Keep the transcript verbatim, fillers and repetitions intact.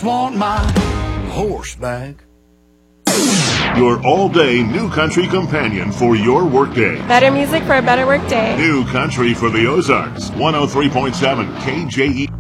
just want my horse back. Your all-day New Country companion for your workday. Better music for a better workday. New Country for the Ozarks. one oh three point seven K J E.